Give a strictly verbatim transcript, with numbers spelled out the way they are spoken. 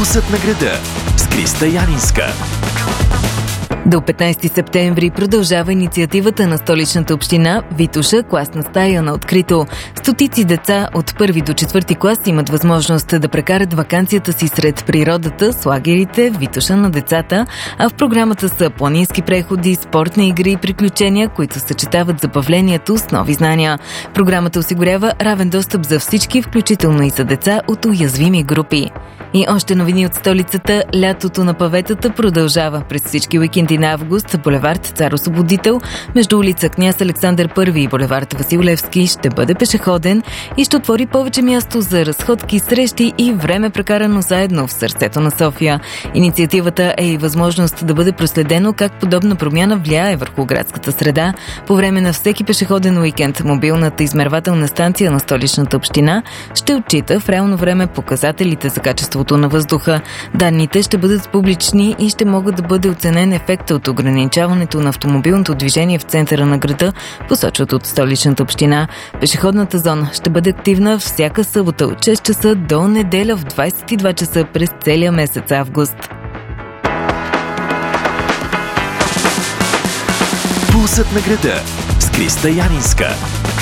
Пулсът на града с Криста Янинска. До петнайсети септември продължава инициативата на Столичната община Витоша класна стая на открито. Стотици деца от първи до четвърти клас имат възможност да прекарат ваканцията си сред природата с лагерите Витоша на децата, а в програмата са планински преходи, спортни игри и приключения, които съчетават забавлението с нови знания. Програмата осигурява равен достъп за всички, включително и за деца от уязвими групи. И още новини от столицата. Лятото на паветата продължава. През всички уикенди на август булевард Цар Освободител между улица Княз Александър първи и булевард Васил Левски ще бъде пешеходен и ще отвори повече място за разходки, срещи и време прекарано заедно в сърцето на София. Инициативата е и възможност да бъде проследено как подобна промяна влияе върху градската среда. По време на всеки пешеходен уикенд мобилната измервателна станция на Столичната община ще отчита в реално време показателите за качество на въздуха. Данните ще бъдат публични и ще могат да бъде оценен ефекта от ограничаването на автомобилното движение в центъра на града, посочват от Столичната община. Пешеходната зона ще бъде активна всяка събота от шест часа до неделя в двайсет и два часа през целия месец август. Пулсът на града с Криста Янинска.